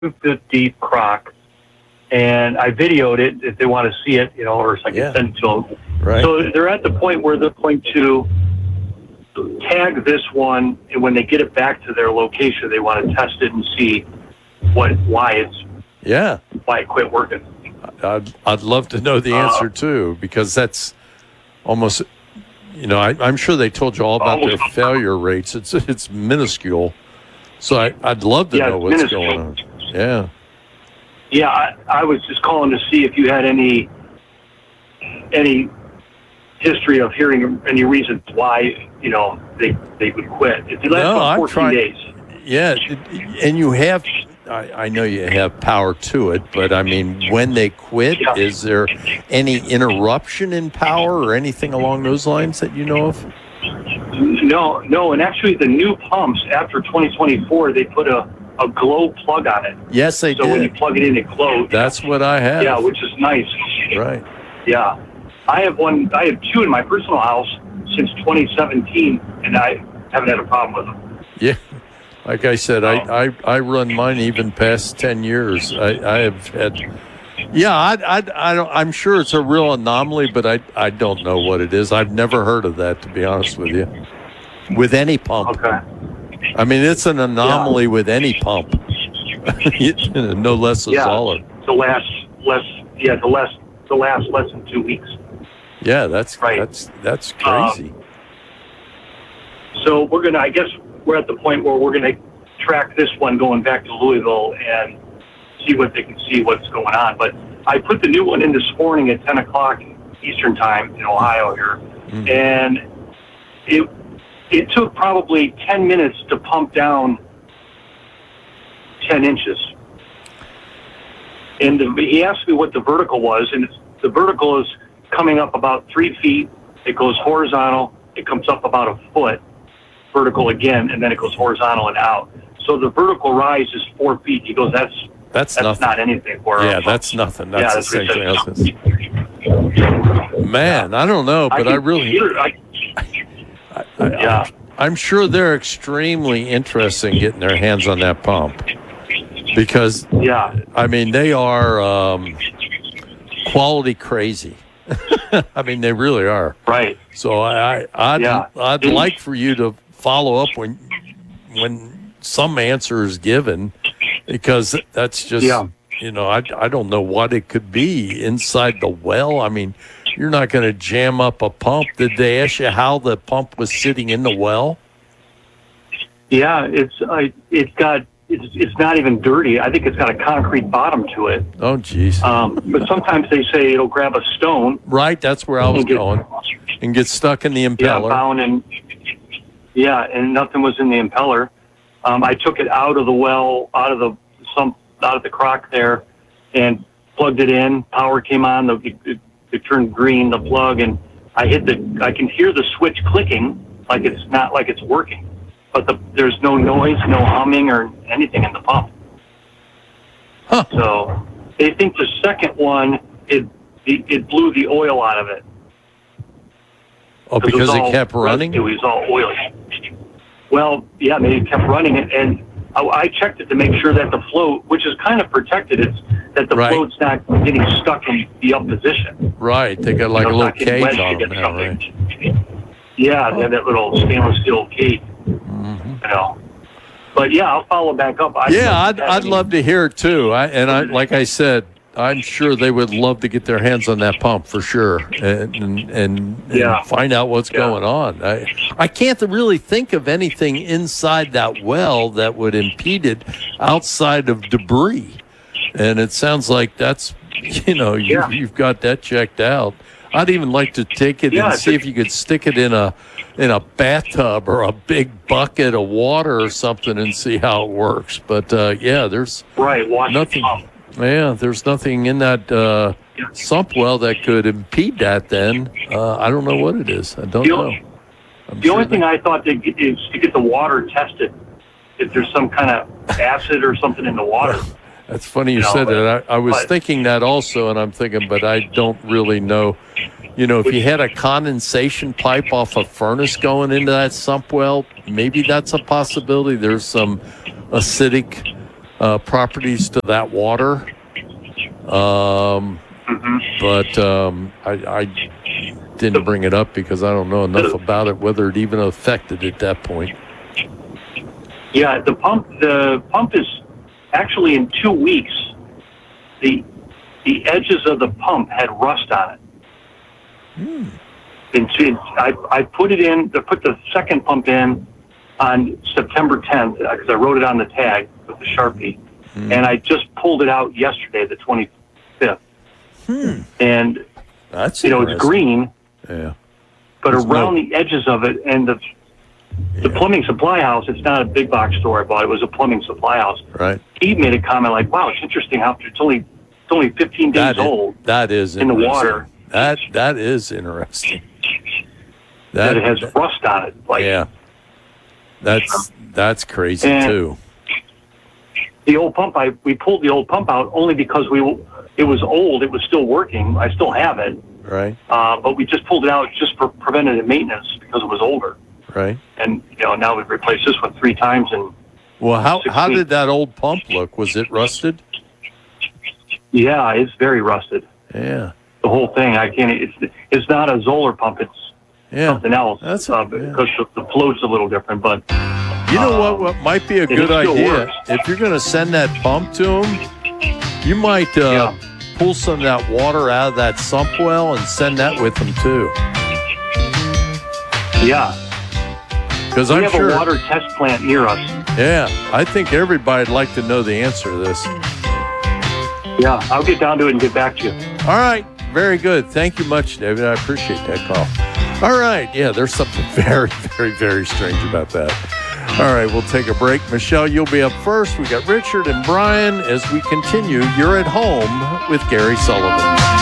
2 foot deep crock, and I videoed it if they want to see it, or so I can send it to them. Right. So they're at the point where they're going to tag this one, and when they get it back to their location, they want to test it and see why it quit working. I'd love to know the answer too, because that's almost, I'm sure they told you all about their failure rates. It's minuscule. So I'd love to know what's going on. Yeah. Yeah, I was just calling to see if you had any history of hearing any reasons why, they would quit. If they last 14 days. Yeah, and you have, I know you have power to it, but I mean, when they quit, is there any interruption in power or anything along those lines that you know of? No, and actually the new pumps after 2024, they put a glow plug on it. Yes, they did. So when you plug it in, it glows. That's what I have. Yeah, which is nice. Right. Yeah. I have two in my personal house since 2017, and I haven't had a problem with them. Yeah. Like I said, I run mine even past 10 years. I have had... Yeah, I'm sure it's a real anomaly, but I don't know what it is. I've never heard of that, to be honest with you. With any pump. Okay. I mean, it's an anomaly with any pump. No less a solid. To last less than 2 weeks. Yeah, that's crazy. So I guess we're at the point where we're going to track this one going back to Louisville and see what they can see what's going on. But I put the new one in this morning at 10 o'clock Eastern time in Ohio here, and it took probably 10 minutes to pump down 10 inches. And he asked me what the vertical was, and the vertical is coming up about 3 feet. It goes horizontal. It comes up about a foot vertical again, and then it goes horizontal and out. So the vertical rise is 4 feet. He goes, that's nothing. Not anything for us. Yeah, that's nothing. That's the same thing else. Man, I don't know, but I'm sure they're extremely interested in getting their hands on that pump because, I mean, they are quality crazy. I mean, they really are. Right. So I'd like for you to follow up when some answer is given, because that's just, I don't know what it could be inside the well. I mean, you're not going to jam up a pump. Did they ask you how the pump was sitting in the well? Yeah, it's not even dirty. I think it's got a concrete bottom to it. Oh, geez. But sometimes they say it'll grab a stone. Right, that's where I was going. And get stuck in the impeller. And nothing was in the impeller. I took it out of the well, out of the crock there, and plugged it in. Power came on. It turned green, the plug, and I can hear the switch clicking, like it's not like it's working. But there's no noise, no humming or anything in the pump. Huh. So they think the second one, it blew the oil out of it. Oh, because it kept running? It was all oily. Well, yeah, they kept running it, and I checked it to make sure that the float, which is kind of protected, that the float's not getting stuck in the up position. Right, they got like a little cage on them now, right? Yeah, they have that little stainless steel cage. But yeah, I'll follow back up. I'd love to hear it too. Like I said, I'm sure they would love to get their hands on that pump for sure and find out what's going on. I can't really think of anything inside that well that would impede it outside of debris. And it sounds like that's, you've got that checked out. I'd even like to take it and see if you could stick it in a bathtub or a big bucket of water or something and see how it works. But there's nothing. Yeah, there's nothing in that sump well that could impede that. Then I don't know what it is. I don't know. The only thing I thought is to get the water tested. If there's some kind of acid or something in the water. That's funny you said that. I was thinking that also, and I'm thinking, but I don't really know. If you had a condensation pipe off a furnace going into that sump well, maybe that's a possibility. There's some acidic properties to that water. But I didn't bring it up because I don't know enough about it, whether it even affected at that point. Yeah, the pump is actually in 2 weeks. The edges of the pump had rust on it. And I put it in. I put the second pump in on September 10th because I wrote it on the tag with the Sharpie, and I just pulled it out yesterday, the 25th. And That's it's green. Yeah. But around the edges of it, and the plumbing supply house, it's not a big box store I bought. It was a plumbing supply house. Right. He made a comment like, "Wow, it's interesting how it's only 15 days old." That is in the water. That is interesting. That it has rust on it. Like, yeah. That's crazy too. The old pump, we pulled the old pump out only because it was old. It was still working. I still have it. Right. But we just pulled it out just for preventative maintenance because it was older. Right. And now we've replaced this one 3 times. And well, how did that old pump look? Was it rusted? Yeah, it's very rusted. Yeah. The whole thing. I can't. It's not a Zoller pump. It's something else. That's because the float's a little different. But you know what might be a good idea? If you're going to send that pump to them, you might pull some of that water out of that sump well and send that with them too. Yeah. Because we have a water test plant near us. Yeah, I think everybody'd like to know the answer to this. Yeah, I'll get down to it and get back to you. All right, very good. Thank you much, David. I appreciate that call. All right, yeah, there's something very, very, very strange about that. All right, we'll take a break. Michelle, you'll be up first. We got Richard and Brian as we continue. You're at home with Gary Sullivan.